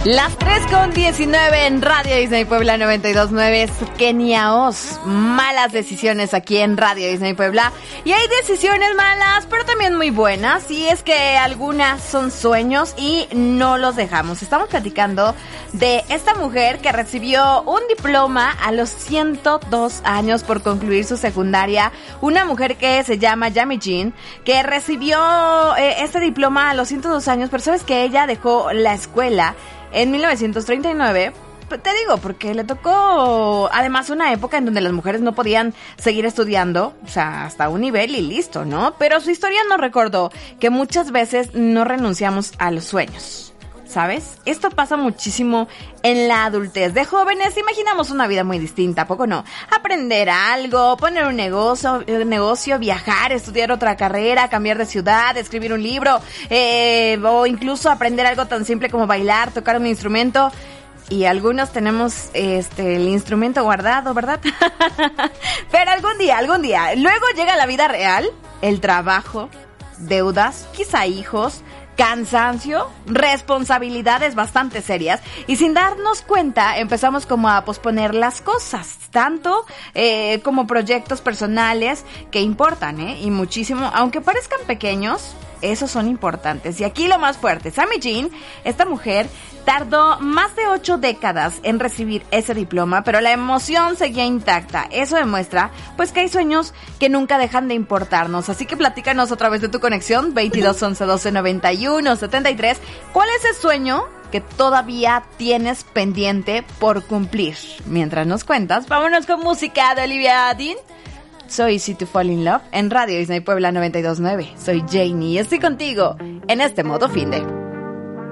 Las 3:19 en Radio Disney Puebla 92.9. Kenia Oz. Malas decisiones aquí en Radio Disney Puebla. Y hay decisiones malas, pero también muy buenas. Y es que algunas son sueños y no los dejamos. Estamos platicando de esta mujer que recibió un diploma a los 102 años por concluir su secundaria. Una mujer que se llama Yami Jean, que recibió este diploma a los 102 años. Pero sabes que ella dejó la escuela en 1939, te digo, porque le tocó además una época en donde las mujeres no podían seguir estudiando, o sea, hasta un nivel y listo, ¿no? Pero su historia nos recordó que muchas veces no renunciamos a los sueños, ¿sabes? Esto pasa muchísimo en la adultez. De jóvenes imaginamos una vida muy distinta, ¿a poco no? Aprender algo, poner un negocio, viajar, estudiar otra carrera, cambiar de ciudad, escribir un libro, o incluso aprender algo tan simple como bailar, tocar un instrumento. Y algunos tenemos el instrumento guardado, ¿verdad? Pero algún día. Luego llega la vida real, el trabajo, deudas, quizá hijos, cansancio, responsabilidades bastante serias, y sin darnos cuenta empezamos como a posponer las cosas, tanto como proyectos personales que importan, y muchísimo, aunque parezcan pequeños, esos son importantes. Y aquí lo más fuerte, Yami Jean, esta mujer tardó más de 8 décadas en recibir ese diploma, pero la emoción seguía intacta. Eso demuestra, pues, que hay sueños que nunca dejan de importarnos. Así que platícanos otra vez de tu conexión, 22 11 12 91 73. ¿Cuál es el sueño que todavía tienes pendiente por cumplir? Mientras nos cuentas, vámonos con música de Olivia Dean. So Easy to Fall in Love en Radio Disney Puebla 92.9. Soy Janie y estoy contigo en este modo finde.